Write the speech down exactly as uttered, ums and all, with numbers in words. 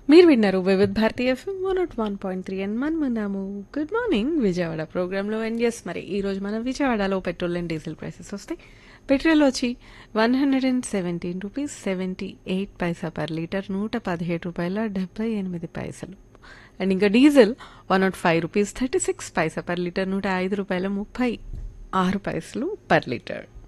మీరు విన్నారు Vividh Bharati FM one not one point three and మనం ఉన్నాము గుడ్ మార్నింగ్ విజయవాడ ప్రోగ్రాంలో. అండ్ ఎస్, మరి ఈ రోజు మన విజయవాడలో పెట్రోల్ అండ్ డీజిల్ ప్రైసెస్ వస్తాయి. పెట్రోల్ వచ్చి one hundred and seventeen rupees seventy eight Paisa per litre, నూట పదిహేడు రూపాయల డెబ్బై ఎనిమిది పైసలు. అండ్ ఇంకా diesel one not five rupees thirty six Paisa per litre, నూట ఐదు రూపాయల ముప్పై ఆరు పైసలు పర్ లీటర్.